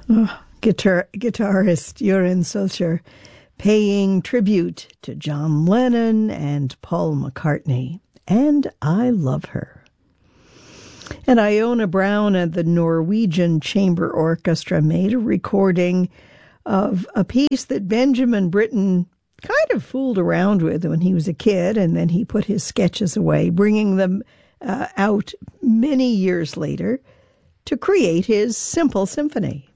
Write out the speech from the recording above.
Guitarist Joran Solskjaer paying tribute to John Lennon and Paul McCartney. And I love her. And Iona Brown and the Norwegian Chamber Orchestra made a recording of a piece that Benjamin Britten kind of fooled around with when he was a kid, and then he put his sketches away, bringing them out many years later to create his Simple Symphony.